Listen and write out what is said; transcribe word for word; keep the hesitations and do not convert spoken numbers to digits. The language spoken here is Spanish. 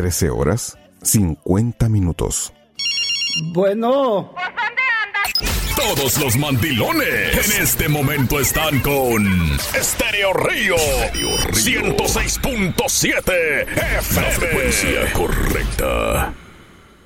trece horas, cincuenta minutos. Bueno. Todos los mandilones en este momento están con Estéreo Río, ciento seis punto siete F M. La frecuencia correcta.